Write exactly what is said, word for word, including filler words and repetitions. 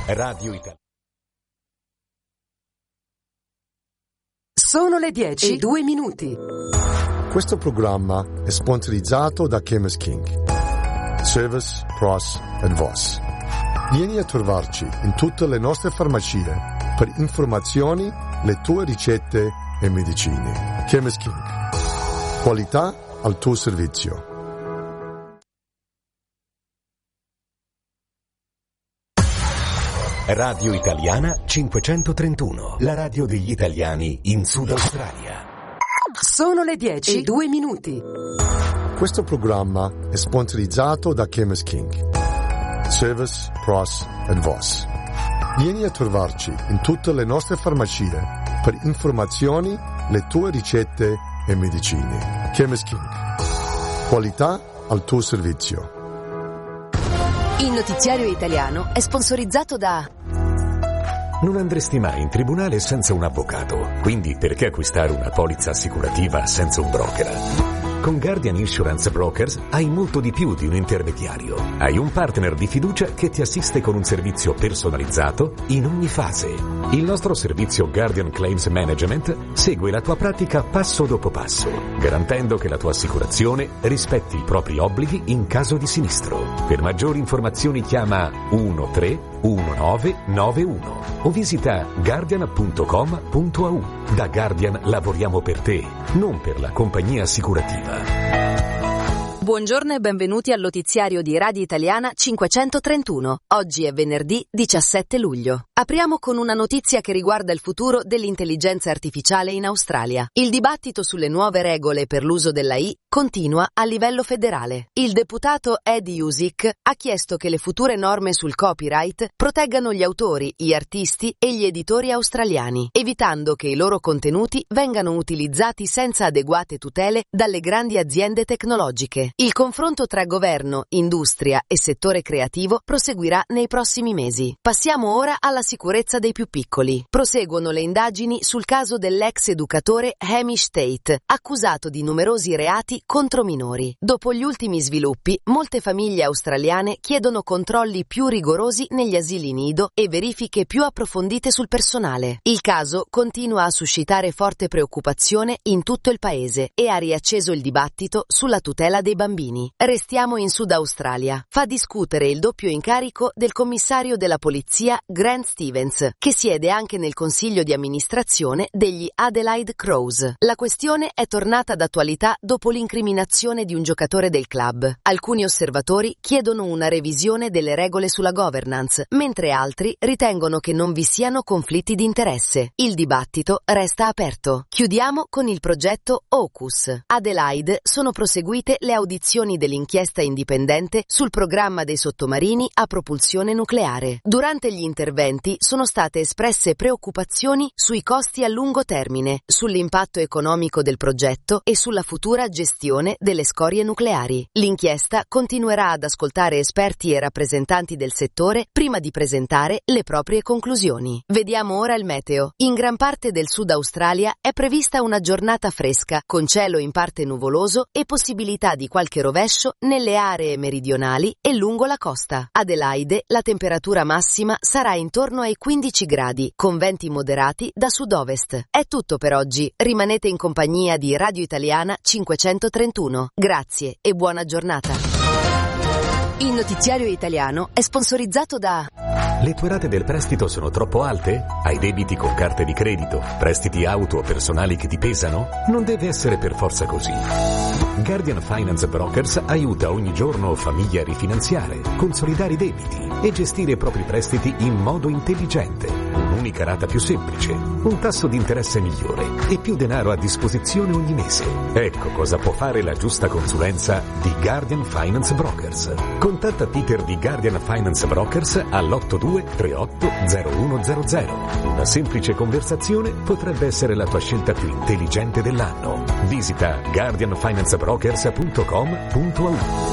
Radio Italia. Sono le dieci e due minuti. Questo programma è sponsorizzato da Chemist King. Service, Price and Voss. Vieni a trovarci in tutte le nostre farmacie per informazioni, le tue ricette e medicine. Chemist King. Qualità al tuo servizio. Radio Italiana cinquecentotrentuno, la radio degli italiani in Sud Australia. Sono le dieci e due minuti. Questo programma è sponsorizzato da Chemist King. Service, Price and Voss. Vieni a trovarci in tutte le nostre farmacie per informazioni, le tue ricette e medicine. Chemist King. Qualità al tuo servizio. Il notiziario italiano è sponsorizzato da... Non andresti mai in tribunale senza un avvocato, quindi perché acquistare una polizza assicurativa senza un broker? Con Guardian Insurance Brokers hai molto di più di un intermediario. Hai un partner di fiducia che ti assiste con un servizio personalizzato in ogni fase. Il nostro servizio Guardian Claims Management segue la tua pratica passo dopo passo, garantendo che la tua assicurazione rispetti i propri obblighi in caso di sinistro. Per maggiori informazioni chiama uno tre uno nove nove uno o visita guardian punto com punto a u. Da Guardian lavoriamo per te, non per la compagnia assicurativa. Buongiorno e benvenuti al notiziario di Radio Italiana cinquecentotrentuno. Oggi è venerdì diciassette luglio. Apriamo con una notizia che riguarda il futuro dell'intelligenza artificiale in Australia. Il dibattito sulle nuove regole per l'uso dell'A I continua a livello federale. Il deputato Eddie Usick ha chiesto che le future norme sul copyright proteggano gli autori, gli artisti e gli editori australiani, evitando che i loro contenuti vengano utilizzati senza adeguate tutele dalle grandi aziende tecnologiche. Il confronto tra governo, industria e settore creativo proseguirà nei prossimi mesi. Passiamo ora alla sicurezza dei più piccoli. Proseguono le indagini sul caso dell'ex educatore Hamish Tate, accusato di numerosi reati contro minori. Dopo gli ultimi sviluppi, molte famiglie australiane chiedono controlli più rigorosi negli asili nido e verifiche più approfondite sul personale. Il caso continua a suscitare forte preoccupazione in tutto il paese e ha riacceso il dibattito sulla tutela dei bambini. Restiamo in Sud Australia. Fa discutere il doppio incarico del commissario della polizia Grant Stevens, che siede anche nel consiglio di amministrazione degli Adelaide Crows. La questione è tornata d'attualità dopo l'incriminazione di un giocatore del club. Alcuni osservatori chiedono una revisione delle regole sulla governance, mentre altri ritengono che non vi siano conflitti di interesse. Il dibattito resta aperto. Chiudiamo con il progetto AUKUS. Adelaide sono proseguite le audizioni dell'inchiesta indipendente sul programma dei sottomarini a propulsione nucleare. Durante gli interventi sono state espresse preoccupazioni sui costi a lungo termine, sull'impatto economico del progetto e sulla futura gestione delle scorie nucleari. L'inchiesta continuerà ad ascoltare esperti e rappresentanti del settore prima di presentare le proprie conclusioni. Vediamo ora il meteo. In gran parte del Sud Australia è prevista una giornata fresca, con cielo in parte nuvoloso e possibilità di qualche rovescio nelle aree meridionali e lungo la costa. Adelaide, la temperatura massima sarà intorno ai quindici gradi, con venti moderati da sud-ovest. È tutto per oggi. Rimanete in compagnia di Radio Italiana cinquecentotrentuno. Grazie e buona giornata. Il notiziario italiano è sponsorizzato da... Le tue rate del prestito sono troppo alte? Hai debiti con carte di credito? Prestiti auto o personali che ti pesano? Non deve essere per forza così. Guardian Finance Brokers aiuta ogni giorno famiglie a rifinanziare, consolidare i debiti e gestire i propri prestiti in modo intelligente. Un'unica rata più semplice, un tasso di interesse migliore e più denaro a disposizione ogni mese. Ecco cosa può fare la giusta consulenza di Guardian Finance Brokers. Contatta Peter di Guardian Finance Brokers all'otto due tre otto zero uno zero zero. Una semplice conversazione potrebbe essere la tua scelta più intelligente dell'anno. Visita guardian finance brokers punto com punto a u.